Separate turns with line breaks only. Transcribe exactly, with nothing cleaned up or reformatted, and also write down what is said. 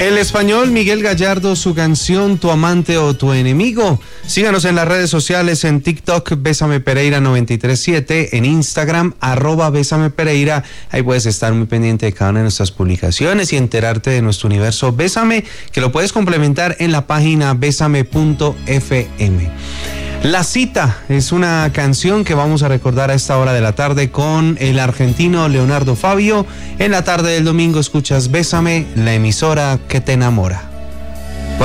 El español Miguel Gallardo, su canción Tu amante o tu enemigo. Síganos en las redes sociales, en TikTok, Bésame Pereira noventa y tres siete, en Instagram, arroba Bésame Pereira. Ahí puedes estar muy pendiente de cada una de nuestras publicaciones y enterarte de nuestro universo Bésame, que lo puedes complementar en la página bésame punto efe eme. La Cita es una canción que vamos a recordar a esta hora de la tarde con el argentino Leonardo Fabio. En la tarde del domingo escuchas Bésame, la emisora que te enamora.